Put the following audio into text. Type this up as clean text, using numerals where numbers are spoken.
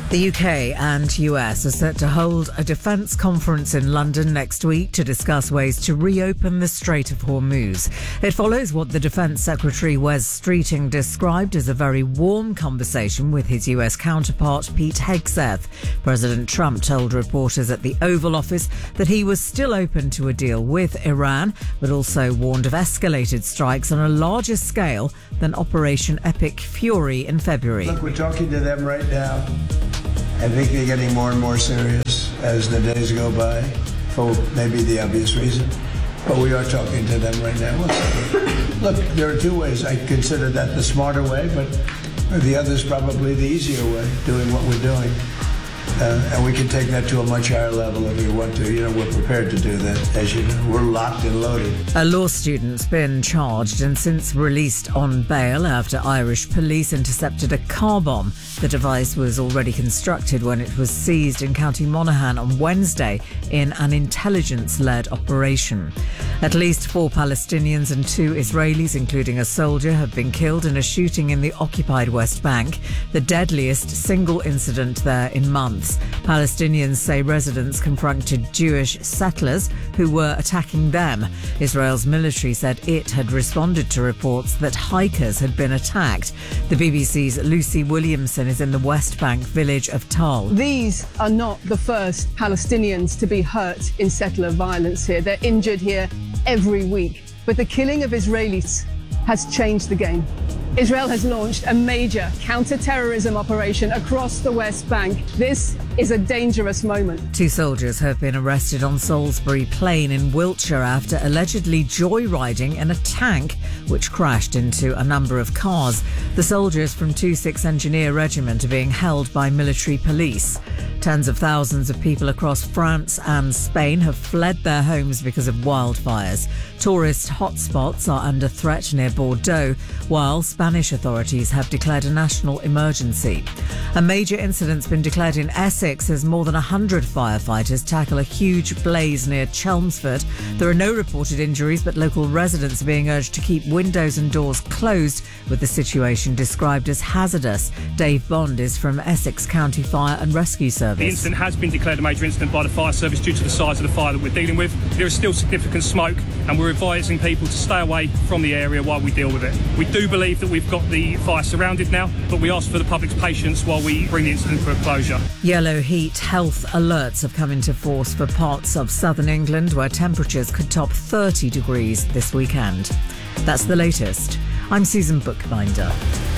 The UK and US are set to hold a defence conference in London next week to discuss ways to reopen the Strait of Hormuz. It follows what the Defence Secretary Wes Streeting described as a very warm conversation with his US counterpart Pete Hegseth. President Trump told reporters at the Oval Office that he was still open to a deal with Iran, but also warned of escalated strikes on a larger scale than Operation Epic Fury in February. Look, we're talking to them right now. I think they're getting more and more serious as the days go by, for maybe the obvious reason. But we are talking to them right now. Look, there are two ways. I consider that the smarter way, but the other is probably the easier way, doing what we're doing. And we can take that to a much higher level if we want to. You know, we're prepared to do that, as you know. We're locked and loaded. A law student's been charged and since released on bail after Irish police intercepted a car bomb. The device was already constructed when it was seized in County Monaghan on Wednesday in an intelligence-led operation. At least 4 Palestinians and 2 Israelis, including a soldier, have been killed in a shooting in the occupied West Bank, the deadliest single incident there in months. Palestinians say residents confronted Jewish settlers who were attacking them. Israel's military said it had responded to reports that hikers had been attacked. The BBC's Lucy Williamson is in the West Bank village of Tal. These are not the first Palestinians to be hurt in settler violence here. They're injured here every week. But the killing of Israelis has changed the game. Israel has launched a major counter-terrorism operation across the West Bank. This is a dangerous moment. 2 soldiers have been arrested on Salisbury Plain in Wiltshire after allegedly joyriding in a tank which crashed into a number of cars. The soldiers from 26 Engineer Regiment are being held by military police. Tens of thousands of people across France and Spain have fled their homes because of wildfires. Tourist hotspots are under threat near Bordeaux, while Spanish authorities have declared a national emergency. A major incident's been declared in Essex as more than 100 firefighters tackle a huge blaze near Chelmsford. There are no reported injuries, but local residents are being urged to keep windows and doors closed, with the situation described as hazardous. Dave Bond is from Essex County Fire and Rescue Service. The incident has been declared a major incident by the fire service due to the size of the fire that we're dealing with. There is still significant smoke and we're advising people to stay away from the area while we deal with it. We do believe that we've got the fire surrounded now, but we ask for the public's patience while we bring the incident to a closure. Yellow heat health alerts have come into force for parts of southern England where temperatures could top 30 degrees this weekend. That's the latest. I'm Susan Bookbinder.